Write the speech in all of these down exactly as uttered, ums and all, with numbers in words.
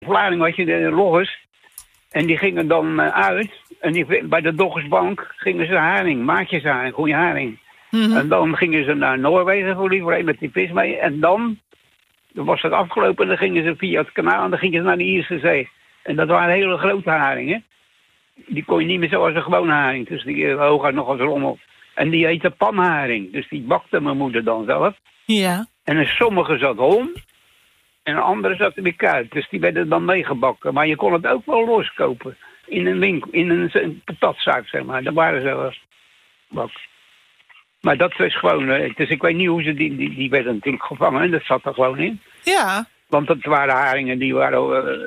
Vlaarding had je de loggers. En die gingen dan uh, uit. En die, bij de Doggersbank gingen ze haring, maatjesharing, goede haring. Mm-hmm. En dan gingen ze naar Noorwegen voor liever met die vis mee. En dan, dan was het afgelopen en dan gingen ze via het kanaal en dan gingen ze naar de Ierse Zee. En dat waren hele grote haringen. Die kon je niet meer zoals een gewone haring. Dus die uh, hooguit nog als rommel. En die heette panharing. Dus die bakte mijn moeder dan zelf. Ja. En in sommige zat hom. En een andere zat er weer kuit. Dus die werden dan meegebakken. Maar je kon het ook wel loskopen. In een winkel, in een, een patatzaak, zeg maar. Daar waren ze wel bak. Maar dat is gewoon... Dus ik weet niet hoe ze... Die, die, die werden natuurlijk gevangen. En dat zat er gewoon in. Ja. Want dat waren haringen die waren... Uh,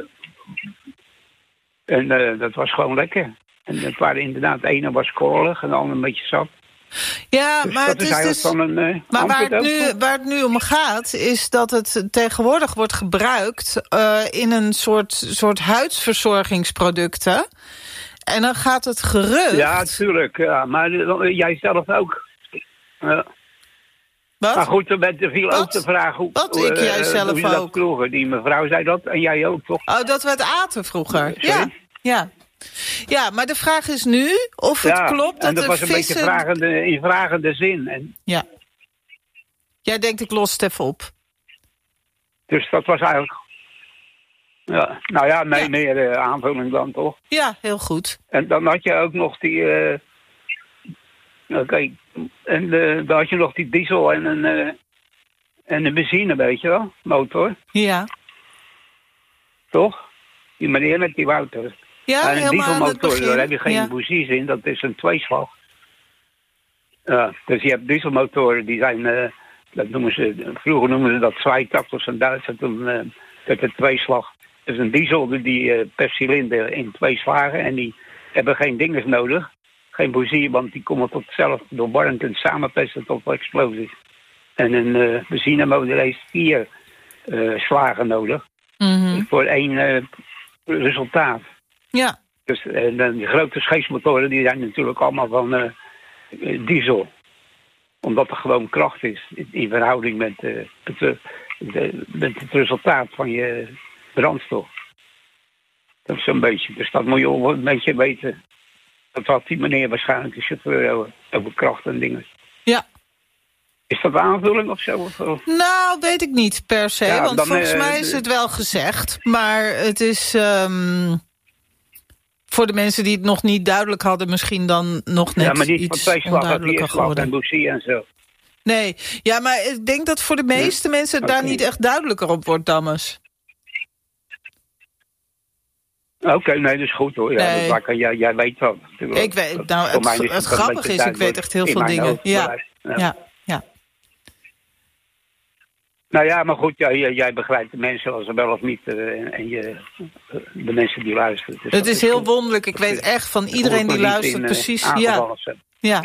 en uh, dat was gewoon lekker. En het waren inderdaad... De ene was korrelig en de andere een beetje zat. Ja, dus maar, dat het is is eigenlijk dus, van een... Uh, maar waar het, nu, waar het nu om gaat... is dat het tegenwoordig wordt gebruikt... Uh, in een soort, soort huidsverzorgingsproducten. En dan gaat het gerucht... Ja, natuurlijk. Ja, maar uh, jij zelf ook. Uh, Wat? Maar goed, er viel ook de vraag... Hoe, Wat? Uh, ik jij uh, zelf hoe ook. Vroeger. Die mevrouw zei dat en jij ook, toch? Oh, dat we het aten vroeger. Sorry? Ja, ja. Ja, maar de vraag is nu of het ja, klopt dat en dat de was een vissen... beetje vragende, in vragende zin. En... Ja. Jij denkt, ik los het even op. Dus dat was eigenlijk... Ja, nou ja, nee, ja. meer uh, aanvulling dan, toch? Ja, heel goed. En dan had je ook nog die... Uh... Oké, okay. En uh, dan had je nog die diesel en een, uh... en een benzine, weet je wel? Motor. Ja. Toch? Die meneer met die Wouter. Ja, en een dieselmotor, daar heb je geen ja. bougies in, dat is een tweeslag. Ja, dus je hebt dieselmotoren, die zijn, uh, dat noemen ze, vroeger noemen ze dat zweitakters in Duitsland, toen uh, werd het tweeslag. Dus een diesel die uh, per cilinder in twee slagen en die hebben geen dinges nodig, geen bougie, want die komen tot zelf door warmte en samenpesten tot explosies. En een uh, benzinemotor heeft vier uh, slagen nodig, mm-hmm. voor één uh, resultaat. Ja. Dus en uh, de grote scheepsmotoren die zijn natuurlijk allemaal van uh, diesel. Omdat er gewoon kracht is in, in verhouding met, uh, het, uh, de, met het resultaat van je brandstof. Dat is zo'n beetje. Dus dat moet je wel een beetje weten. Dat had die meneer waarschijnlijk de chauffeur over, over kracht en dingen. Ja. Is dat een aanvulling of zo? Of? Nou, weet ik niet per se. Ja, want dan, volgens uh, mij is het wel gezegd. Maar het is... Um... Voor de mensen die het nog niet duidelijk hadden, misschien dan nog net ja, maar niet iets van twee slag, onduidelijker geworden. En bougie en zo. Nee, ja, maar ik denk dat voor de meeste ja. mensen het okay. daar niet echt duidelijker op wordt, Dammers. Oké, okay, nee, dat is goed hoor. Ja, nee. dat kan, jij, jij weet dat. Ik weet, nou, het, het, het grappige is, ik weet echt heel veel dingen. Ja. Ja. ja, ja. Nou ja, maar goed, jij, jij begrijpt de mensen als ze wel of niet. Uh, en je, uh, de mensen die luisteren. Dus het is heel is wonderlijk. Ik weet echt van iedereen die luistert in, precies. Uh, ja. ja.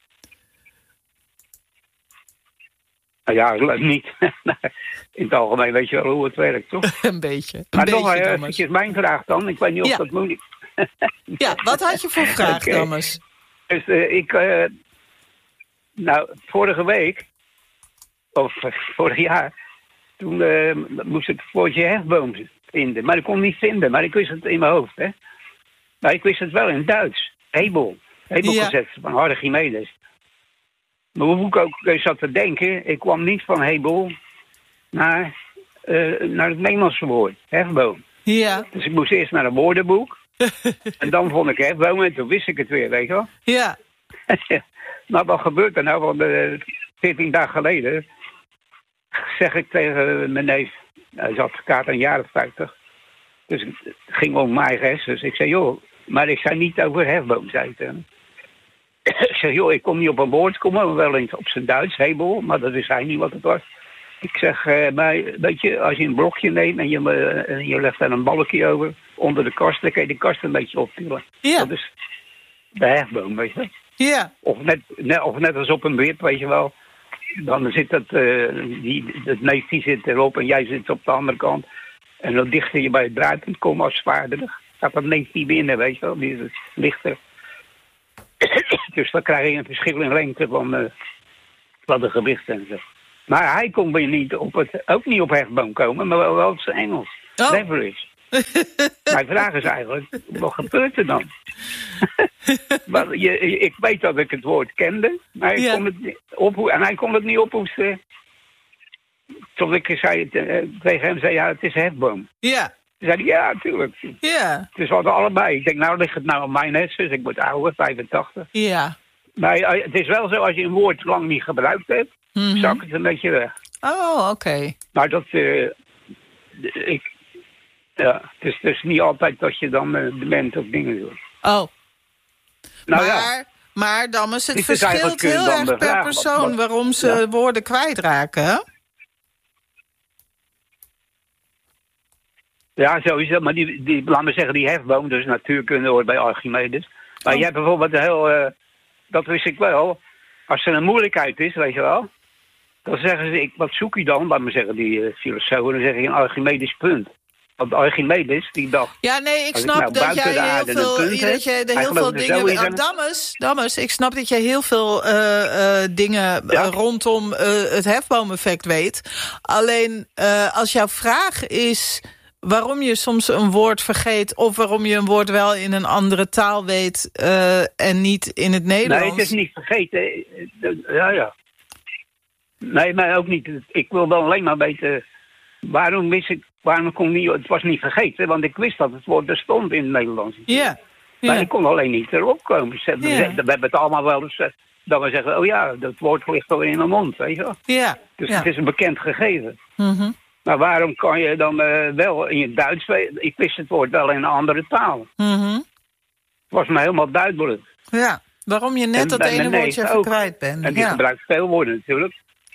Nou ja, niet. In het algemeen weet je wel hoe het werkt, toch? Een beetje. Een maar beetje, nog eventjes mijn vraag dan. Ik weet niet of ja. dat moet. Ja, wat had je voor vraag, okay. Dammers? Dus uh, ik... Uh, nou, vorige week... Of uh, vorig jaar... Toen uh, moest ik het woordje hefboom vinden. Maar ik kon het niet vinden. Maar ik wist het in mijn hoofd, hè. Maar ik wist het wel in Duits. Hebel. Hebelgezet ja. van Archimedes. Maar hoe ik ook zat te denken... Ik kwam niet van hebel... naar, uh, naar het Nederlandse woord. Hefboom. Ja. Dus ik moest eerst naar een woordenboek. En dan vond ik hefboom en toen wist ik het weer, weet je wel. Ja. Nou, wat gebeurt er nou? Want uh, veertien dagen geleden... zeg ik tegen mijn neef... Hij is advocaat een jaar of vijftig. Dus het ging om mijn eigen Dus ik zei, joh... Maar ik zei niet over hefboom, zei ik dan. Ik zeg, joh, ik kom niet op een woord. Ik kom wel eens op zijn Duits, hebel. Maar dat wist hij niet wat het was. Ik zeg, uh, maar weet je, als je een blokje neemt... en je, uh, en je legt daar een balkje over... onder de kast, dan kan je de kast een beetje optillen. Ja. Dat is de hefboom, weet je. Ja. Of net, net, of net als op een wip, weet je wel. Dan zit het, uh, die, het neef die zit erop en jij zit op de andere kant. En dan dichter je bij het draaipunt komen als zwaarder. Gaat dat neef niet binnen, weet je wel. Die is lichter. Dus dan krijg je een verschil in lengte van, uh, van de gewichten en zo. Maar hij kon weer niet op het, ook niet op hefboom komen, maar wel, wel op zijn Engels. Oh. Leverage. Mijn vraag is eigenlijk, wat gebeurt er dan? Maar je, ik weet dat ik het woord kende, maar hij Ja. kon het niet op, en hij kon het niet ophoesten. Tot ik zei, tegen hem zei, ja, het is hefboom. Ja, Toen zei hij, ja, natuurlijk. ja, Dus we hadden allebei. Ik denk, nou ligt het nou aan mijn hersens. Ik word ouder, vijfentachtig. ja. Maar eh, het is wel zo, als je een woord lang niet gebruikt hebt, Mhm. zak het een beetje weg. Oh, oké. Maar dat, eh, ik, ja, het is dus niet altijd dat je dan uh, dement of dingen doet. Oh, Nou ja, maar, maar Dammes, het Dit is verschilt eigenlijk, uh, heel dan erg de per vraag, persoon wat- wat- waarom ze ja. woorden kwijtraken, hè? ja, sowieso. Maar die, die, laat me zeggen, die hefboom, dus natuurkunde hoort bij Archimedes. Maar Oh. jij hebt bijvoorbeeld een heel, uh, dat wist ik wel, als er een moeilijkheid is, weet je wel, dan zeggen ze, ik, wat zoek je dan? Laat me zeggen, die uh, filosofen, dan zeg je een Archimedes punt. Want Archimedes, die dacht, Ja, nee, ik Als ik snap nou dat buiten jij de heel aarde een veel, punt dat heb, jij er hij heel veel gelooft er dingen... zo in Oh, zijn- Dammes, Dammes, ik snap dat jij heel veel eh, eh, dingen Ja. eh, rondom eh, het hefboomeffect weet. Alleen, eh, als jouw vraag is waarom je soms een woord vergeet, of waarom je een woord wel in een andere taal weet eh, en niet in het Nederlands. nee, het is niet vergeten. Ja, ja. Nee, maar ook niet. Ik wil dan alleen maar weten, waarom wist ik, waarom kon niet, het was niet vergeten, want ik wist dat het woord bestond in het Nederlands. Ja, Maar ja. ik kon alleen niet erop komen. Ze- we, Ja. zeggen- we hebben het allemaal wel eens, eh, dat we zeggen, oh ja, dat woord ligt al in mijn mond, weet je wel. Ja, Dus ja. het is een bekend gegeven. Mhm. Maar waarom kan je dan eh, wel in het Duits weten? Ik wist het woord wel in een andere taal. Mhm. Het was me helemaal duidelijk. Ja, waarom je net En dat bij ene mijn neef woordje even ook. kwijt bent. En die Ja. gebruikt veel woorden natuurlijk.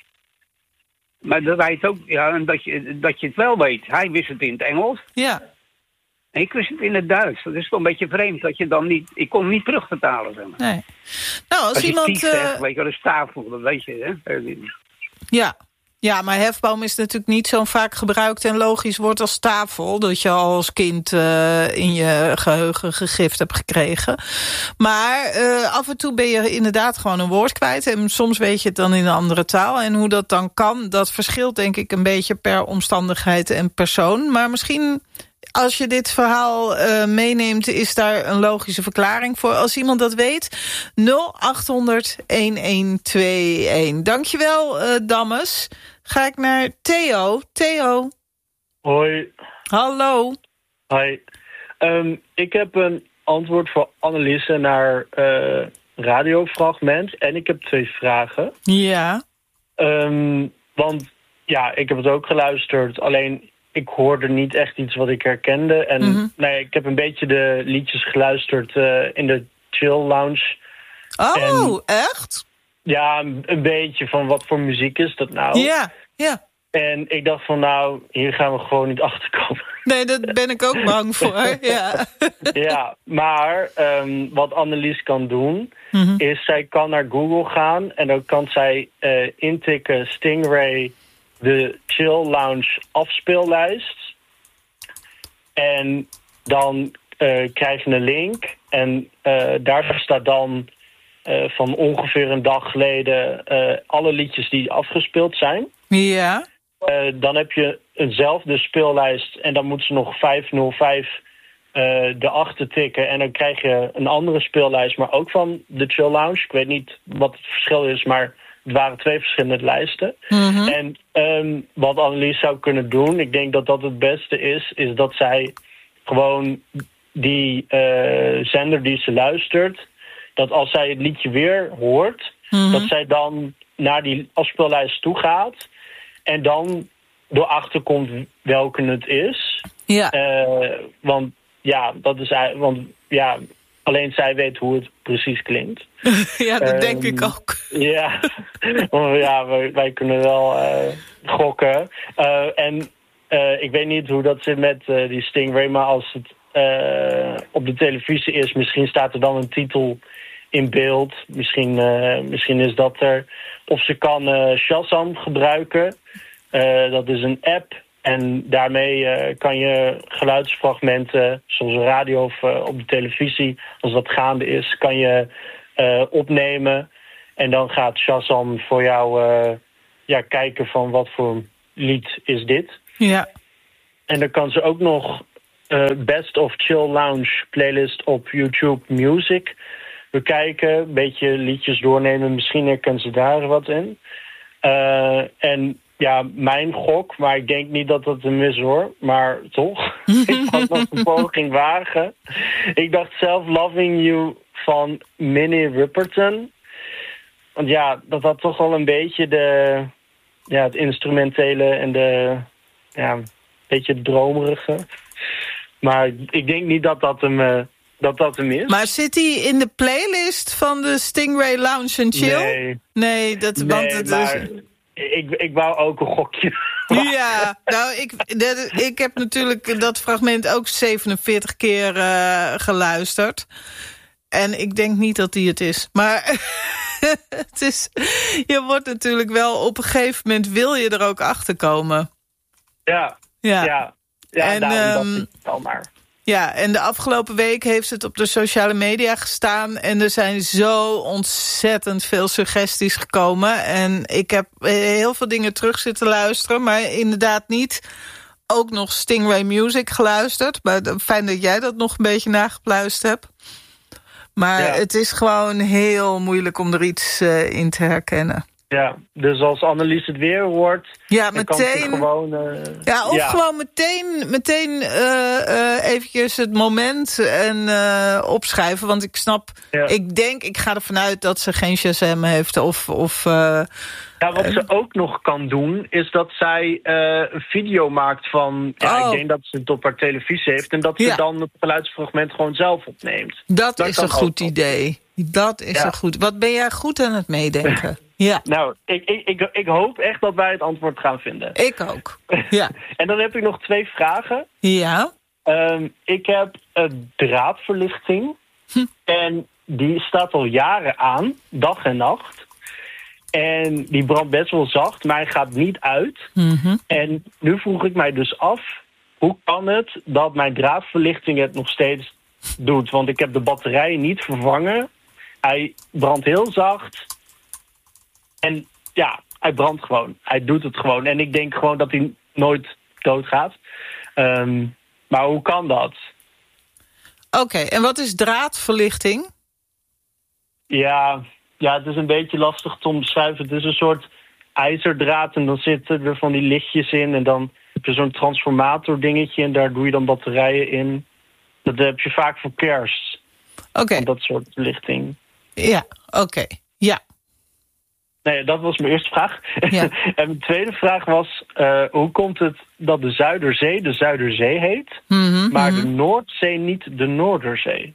Maar dat hij het ook, ja, en dat je, dat je het wel weet. Hij wist het in het Engels. Ja. En ik wist het in het Duits. Dat is toch een beetje vreemd dat je dan niet... Ik kon het niet terugvertalen, zeg maar. Nee. Nou, als, Als je iemand... tief eh, zegt, weet je wel, een tafel, dat weet je, hè. ja. ja, maar hefboom is natuurlijk niet zo'n vaak gebruikt en logisch woord als tafel. Dat je al als kind uh, in je geheugen gegrift hebt gekregen. Maar uh, af en toe ben je inderdaad gewoon een woord kwijt. En soms weet je het dan in een andere taal. En hoe dat dan kan, dat verschilt denk ik een beetje per omstandigheid en persoon. Maar misschien... Als je dit verhaal uh, meeneemt, is daar een logische verklaring voor. Als iemand dat weet, nul acht honderd een een twee een. Dankjewel, uh, Dammes. Ga ik naar Theo. Theo. Hoi. Hallo. Hi. Um, ik heb een antwoord voor Anneliese naar uh, radiofragment. En ik heb twee vragen. Ja. Um, want ja, ik heb het ook geluisterd. Alleen... Ik hoorde niet echt iets wat ik herkende. En Mm-hmm. nee, ik heb een beetje de liedjes geluisterd uh, in de chill lounge. Oh, en, echt? Ja, een, een beetje van wat voor muziek is dat nou? Ja, ja. En ik dacht van nou, hier gaan we gewoon niet achterkomen. Nee, daar ben ik ook bang voor, ja. Ja, maar um, wat Annelies kan doen... Mm-hmm. is zij kan naar Google gaan... en dan kan zij uh, intikken Stingray... de Chill Lounge afspeellijst. En dan uh, krijg je een link. En uh, daar staat dan uh, van ongeveer een dag geleden... Uh, alle liedjes die afgespeeld zijn. Ja. Uh, dan heb je eenzelfde speellijst. En dan moeten ze nog vijfhonderdvijf uh, erachter tikken. En dan krijg je een andere speellijst. Maar ook van de Chill Lounge. Ik weet niet wat het verschil is, maar... Het waren twee verschillende lijsten. Mm-hmm. En um, wat Annelies zou kunnen doen... ik denk dat dat het beste is... is dat zij gewoon die uh, zender die ze luistert... dat als zij het liedje weer hoort... Mm-hmm. dat zij dan naar die afspeellijst toe gaat... en dan erachter komt welke het is. Ja. Uh, want ja, dat is want ja... Alleen zij weet hoe het precies klinkt. Ja, dat um, denk ik ook. Ja, ja wij, wij kunnen wel uh, gokken. Uh, en uh, ik weet niet hoe dat zit met uh, die Stingray... maar als het uh, op de televisie is... misschien staat er dan een titel in beeld. Misschien, uh, misschien is dat er... Of ze kan uh, Shazam gebruiken. Uh, dat is een app... En daarmee uh, kan je geluidsfragmenten, zoals de radio of uh, op de televisie, als dat gaande is, kan je uh, opnemen. En dan gaat Shazam voor jou uh, ja, kijken van wat voor lied is dit. Ja. En dan kan ze ook nog uh, Best of Chill Lounge playlist op YouTube Music bekijken. Een beetje liedjes doornemen. Misschien herkennen ze daar wat in. Uh, en ja, mijn gok, maar ik denk niet dat dat hem is hoor. Maar toch, ik had nog een poging wagen. Ik dacht zelf Loving You van Minnie Riperton. Want ja, dat had toch wel een beetje de, ja, het instrumentele en de, ja, een beetje het dromerige. Maar ik denk niet dat dat hem, uh, dat dat hem is. Maar zit hij in de playlist van de Stingray Lounge and Chill? Nee. Nee, dat, nee want het maar is... ik, ik wou ook een gokje. Ja, nou, ik, dat, ik heb natuurlijk dat fragment ook zevenenveertig keer uh, geluisterd. En ik denk niet dat die het is. Maar het is, je wordt natuurlijk wel op een gegeven moment wil je er ook achter komen. Ja, ja. ja. Ja, en, daarom um, dacht ik het al maar. Ja, en de afgelopen week heeft het op de sociale media gestaan. En er zijn zo ontzettend veel suggesties gekomen. En ik heb heel veel dingen terug zitten luisteren. Maar inderdaad niet ook nog Stingray Music geluisterd. Maar fijn dat jij dat nog een beetje nagepluist hebt. Maar ja. Het is gewoon heel moeilijk om er iets uh, in te herkennen. Ja, dus als Annelies het weer hoort... Ja, meteen... Gewoon, uh, ja, of ja. gewoon meteen, meteen uh, uh, eventjes het moment en uh, opschrijven. Want ik snap... Ja. Ik denk, ik ga ervan uit dat ze geen Shazam heeft. Of... of uh, ja, wat uh, ze ook nog kan doen... is dat zij uh, een video maakt van... Ja, oh. Ik denk dat ze het op haar televisie heeft... en dat ze ja. dan het geluidsfragment gewoon zelf opneemt. Dat, dat is een goed idee. Dat is ja. een goed... Wat ben jij goed aan het meedenken? Ja. Nou, ik, ik, ik, ik hoop echt dat wij het antwoord gaan vinden. Ik ook, ja. En dan heb ik nog twee vragen. Ja. Um, ik heb een draadverlichting. Hm. En die staat al jaren aan, dag en nacht. En die brandt best wel zacht, maar hij gaat niet uit. Mm-hmm. En nu vroeg ik mij dus af... hoe kan het dat mijn draadverlichting het nog steeds doet? Want ik heb de batterijen niet vervangen. Hij brandt heel zacht... En ja, hij brandt gewoon. Hij doet het gewoon. En ik denk gewoon dat hij nooit doodgaat. Um, maar hoe kan dat? Oké, okay, en wat is draadverlichting? Ja, ja, het is een beetje lastig te omschrijven. Het is een soort ijzerdraad en dan zitten er van die lichtjes in. En dan heb je zo'n transformator dingetje en daar doe je dan batterijen in. Dat heb je vaak voor kerst. Oké. Okay. Dat soort verlichting. Ja, oké. Okay. Ja. Nee, dat was mijn eerste vraag. Ja. En mijn tweede vraag was... Uh, hoe komt het dat de Zuiderzee de Zuiderzee heet... Mm-hmm, maar mm-hmm. de Noordzee niet de Noorderzee?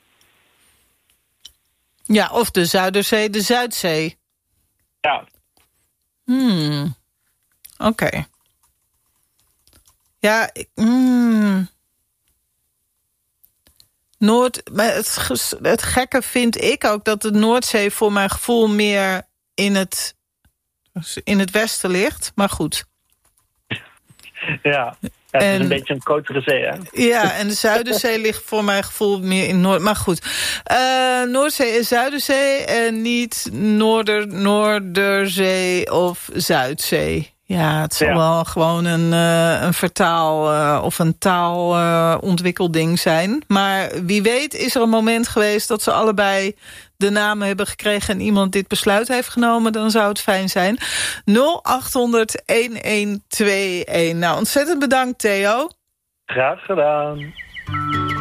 Ja, of de Zuiderzee de Zuidzee. Ja. Hmm. Oké. Okay. Ja, ik... Mm. Noord... Maar het, het gekke vind ik ook dat de Noordzee voor mijn gevoel meer... in het, in het westen ligt, maar goed. Ja, ja het en, is een beetje een grotere zee, hè? Ja, en de Zuiderzee ligt voor mijn gevoel meer in Noord... Maar goed, uh, Noordzee en Zuiderzee en niet Noorder, Noorderzee of Zuidzee. Ja, het zal ja. wel gewoon een, uh, een vertaal uh, of een taalontwikkelding uh, zijn. Maar wie weet is er een moment geweest dat ze allebei de namen hebben gekregen en iemand dit besluit heeft genomen, dan zou het fijn zijn. nul acht honderd elf twee een. Nou, ontzettend bedankt, Theo. Graag gedaan.